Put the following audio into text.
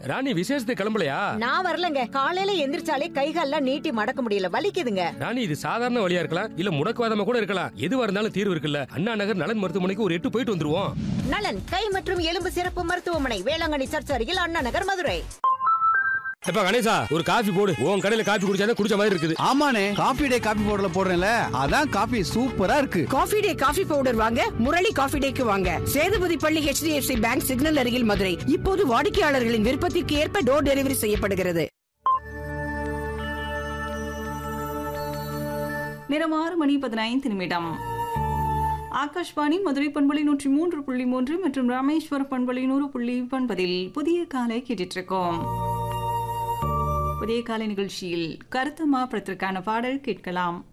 ராணி விசேஷத்துக்கு கிளம்பலையா? நான் வரலங்க. காலையில எந்திரிச்சாலே கைகால்லாம் நீட்டி மடக்க முடியல, வலிக்குதுங்க. ராணி இது சாதாரண வழியா இருக்கலாம், இல்ல முடக்குவாதமா கூட இருக்கலாம். எதுவா இருந்தாலும் தீர்வு இருக்குல்ல. அண்ணா நகர் நலன் மருத்துவமனைக்கு ஒரு 8 போயிட்டு வந்துருவோம். நலன் கை மற்றும் எலும்பு சிறப்பு மருத்துவமனை, வேளாங்கண்ணி சர்ச் அருகில், அண்ணா நகர், மதுரை. எப்ப கணேசா ஒரு காபி போடு. உன் கடையில காபி குடிச்சாதான் குடிச்ச மாதிரி இருக்குது. ஆமாண்ணே, காபி டே காபி பவுடர்ல போடுறேன்ல, அதான் காபி சூப்பரா இருக்கு. காபி டே காபி பவுடர் வாங்க முரளி காபி டேக்கு வாங்க. சேதுபதி பள்ளி HDFC பேங்க் சிக்னல் அருகில், மதுரை. இப்போது வாடிக்கையாளர்களின் விருப்பத்திற்கு ஏற்ப டோர் டெலிவரி செய்யப்படுகிறது. நேரம் 6:15. ஆகாஷ்வாணி மதுரை பண்பலை 103.3 மற்றும் ராமேஸ்வர பண்பலை 100.9 புதிய காலை கேட்டுட்டு இருக்கோம். புதிய காலை நிகழ்ச்சியில் கருத்தம்மா படத்திற்கான பாடல் கேட்கலாம்.